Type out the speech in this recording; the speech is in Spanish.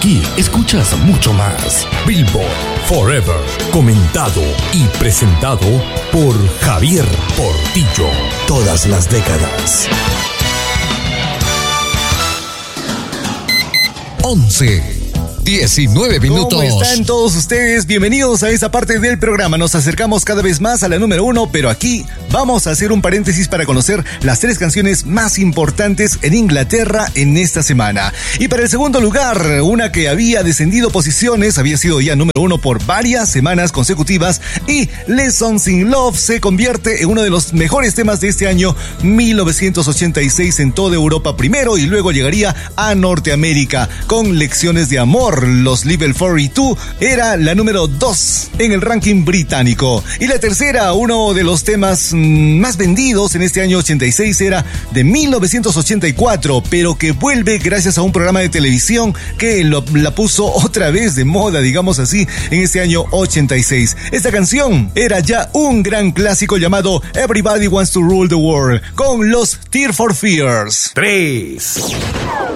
Aquí escuchas mucho más. Billboard Forever, comentado y presentado por Javier Portillo. Todas las décadas. 11:19 minutos. ¿Cómo están todos ustedes? Bienvenidos a esta parte del programa. Nos acercamos cada vez más a la número 1, pero aquí vamos a hacer un paréntesis para conocer las 3 canciones más importantes en Inglaterra en esta semana. Y para el segundo lugar, una que había descendido posiciones, había sido ya número 1 por varias semanas consecutivas, y Lessons in Love se convierte en uno de los mejores temas de este año 1986 en toda Europa primero, y luego llegaría a Norteamérica con Lecciones de Amor. Los Level 42 era la número 2 en el ranking británico. Y la tercera, uno de los temas más vendidos en este año 86, era de 1984, pero que vuelve gracias a un programa de televisión que la puso otra vez de moda, digamos así, en este año 86. Esta canción era ya un gran clásico llamado Everybody Wants to Rule the World, con los Tears for Fears. 3.